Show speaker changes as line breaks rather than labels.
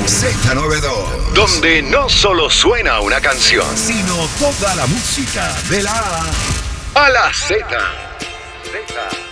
Z92.
Donde no solo suena una canción,
Sino toda la música de la A
a la Z.